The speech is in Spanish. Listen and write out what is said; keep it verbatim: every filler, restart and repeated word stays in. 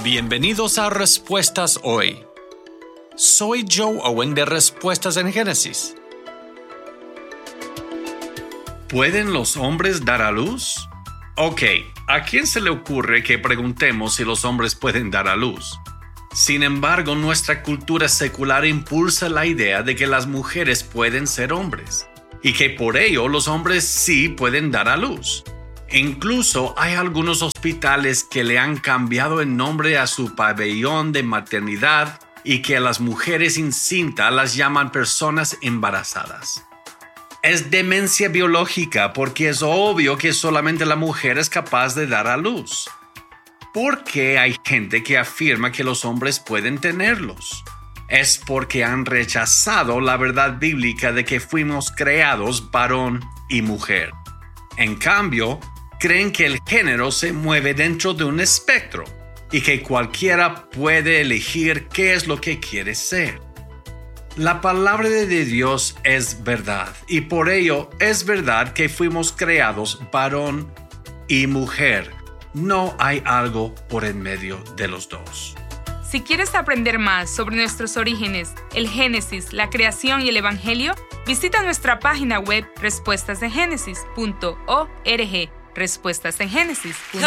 Bienvenidos a Respuestas Hoy. Soy Joe Owen de Respuestas en Génesis. ¿Pueden los hombres dar a luz? Ok, ¿a quién se le ocurre que preguntemos si los hombres pueden dar a luz? Sin embargo, nuestra cultura secular impulsa la idea de que las mujeres pueden ser hombres y que por ello los hombres sí pueden dar a luz. Incluso hay algunos hospitales que le han cambiado el nombre a su pabellón de maternidad y que a las mujeres incintas las llaman personas embarazadas. Es demencia biológica porque es obvio que solamente la mujer es capaz de dar a luz. ¿Por qué hay gente que afirma que los hombres pueden tenerlos? Es porque han rechazado la verdad bíblica de que fuimos creados varón y mujer. En cambio, creen que el género se mueve dentro de un espectro y que cualquiera puede elegir qué es lo que quiere ser. La palabra de Dios es verdad y por ello es verdad que fuimos creados varón y mujer. No hay algo por en medio de los dos. Si quieres aprender más sobre nuestros orígenes, el Génesis, la creación y el Evangelio, visita nuestra página web respuestas en génesis punto org. Respuestas en Génesis punto org.